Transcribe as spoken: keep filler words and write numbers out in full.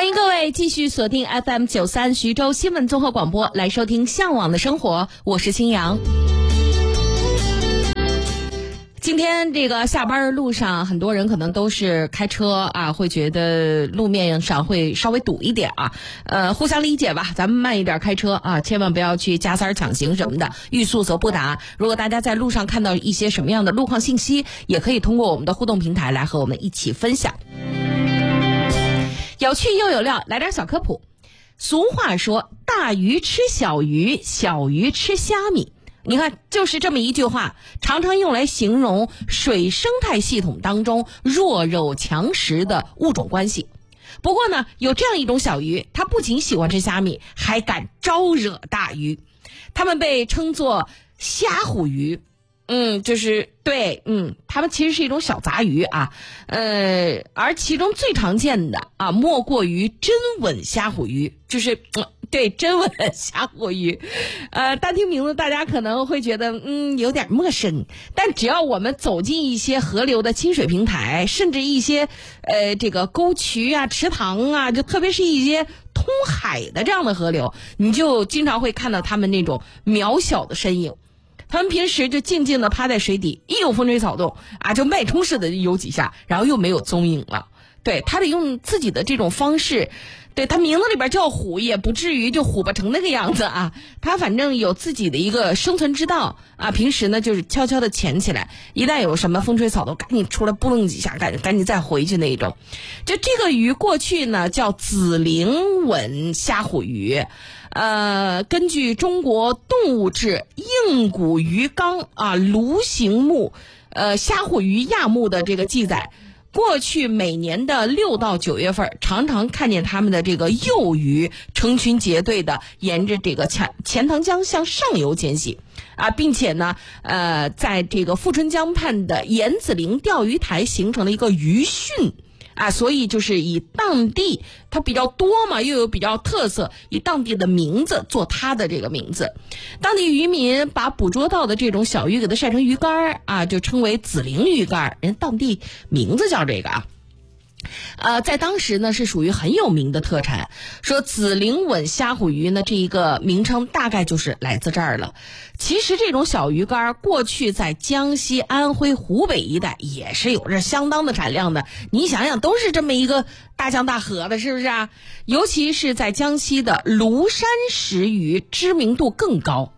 欢迎各位继续锁定 F M 九三徐州新闻综合广播，来收听向往的生活，我是青阳。今天这个下班路上，很多人可能都是开车啊，会觉得路面上会稍微堵一点啊，呃，互相理解吧，咱们慢一点开车啊，千万不要去加塞抢行什么的，欲速则不达。如果大家在路上看到一些什么样的路况信息，也可以通过我们的互动平台来和我们一起分享。有趣又有料，来点小科普。俗话说，大鱼吃小鱼，小鱼吃虾米。你看，就是这么一句话，常常用来形容水生态系统当中弱肉强食的物种关系。不过呢，有这样一种小鱼，它不仅喜欢吃虾米，还敢招惹大鱼。它们被称作虾虎鱼。嗯，就是对，嗯，它们其实是一种小杂鱼啊，呃，而其中最常见的啊，莫过于真吻虾虎鱼，就是、呃、对真吻虾虎鱼，呃，单听名字大家可能会觉得嗯有点陌生，但只要我们走进一些河流的亲水平台，甚至一些呃这个沟渠啊、池塘啊，就特别是一些通海的这样的河流，你就经常会看到它们那种渺小的身影。他们平时就静静地趴在水底，一有风吹草动啊，就脉冲似的游几下，然后又没有踪影了。对，他得用自己的这种方式，对，他名字里边叫虎，也不至于就虎巴成那个样子啊。他反正有自己的一个生存之道啊。平时呢就是悄悄地潜起来，一旦有什么风吹草动，赶紧出来扑棱几下，赶紧赶紧再回去那一种。就这个鱼过去呢叫紫鳞吻虾虎鱼。呃，根据中国动物志硬骨鱼纲啊鲈形目呃虾虎鱼亚目的这个记载，过去每年的六到九月份，常常看见他们的这个幼鱼成群结队的沿着这个钱钱塘江向上游迁徙啊，并且呢，呃，在这个富春江畔的盐子陵钓鱼台形成了一个鱼汛。啊，所以就是以当地它比较多嘛，又有比较特色，以当地的名字做它的这个名字。当地渔民把捕捉到的这种小鱼给它晒成鱼干啊，就称为紫鳞鱼干，人当地名字叫这个啊。呃，在当时呢是属于很有名的特产，说紫鳞吻虾虎鱼呢这一个名称大概就是来自这儿了。其实这种小鱼干过去在江西、安徽、湖北一带也是有着相当的产量的，你想想都是这么一个大江大河的，是不是啊？尤其是在江西的庐山石鱼知名度更高